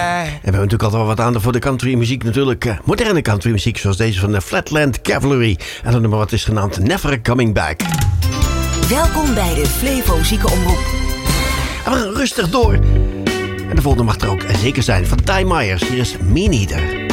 we hebben natuurlijk altijd wel wat aandacht voor de countrymuziek natuurlijk. Moderne countrymuziek zoals deze van de Flatland Cavalry. En dat nummer wat is genaamd Never Coming Back. Welkom bij de Flevo Ziekenomroep. En we gaan rustig door. En de volgende mag er ook zeker zijn van Ty Myers. Hier is Me Neither.